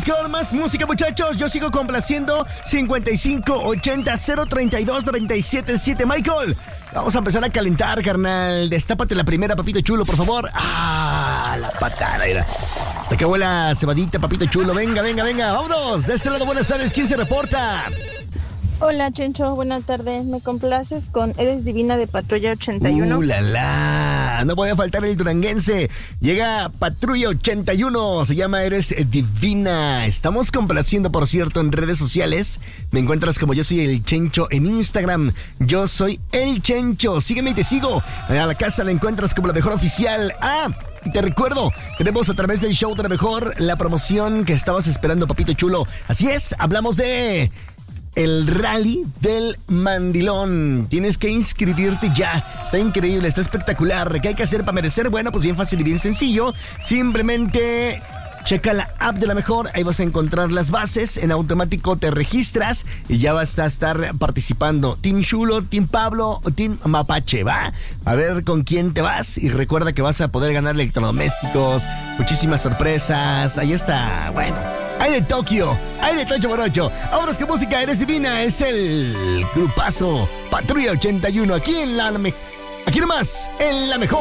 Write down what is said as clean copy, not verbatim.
Vamos con más música, muchachos. Yo sigo complaciendo 5580-032-977. Michael, vamos a empezar a calentar, carnal. Destápate la primera, papito chulo, por favor. La patada, mira. Hasta que la cebadita, papito chulo. Venga. Vámonos. De este lado, buenas tardes. ¿Quién se reporta? Hola, Chencho, buenas tardes. ¿Me complaces con Eres Divina de Patrulla 81? No puede faltar el duranguense. Llega Patrulla 81. Se llama Eres Divina. Estamos complaciendo, por cierto, en redes sociales. Me encuentras como Yo Soy El Chencho en Instagram. Yo soy El Chencho. Sígueme y te sigo. A la casa la encuentras como La Mejor Oficial. Y te recuerdo, tenemos a través del show de La Mejor la promoción que estabas esperando, papito chulo. Así es, hablamos de el rally del mandilón. Tienes que inscribirte ya. Está increíble, está espectacular. ¿Qué hay que hacer para merecer? Bueno, pues bien fácil y bien sencillo. Simplemente checa la app de La Mejor, ahí vas a encontrar las bases, en automático te registras y ya vas a estar participando. Team Chulo, Team Pablo o Team Mapache, ¿va? A ver con quién te vas y recuerda que vas a poder ganar electrodomésticos, muchísimas sorpresas, ahí está, bueno. Hay de Tokio, hay de Tocho Morocho. Vámonos con música, Eres Divina, es el grupazo Patrulla 81, aquí nomás, en La Mejor.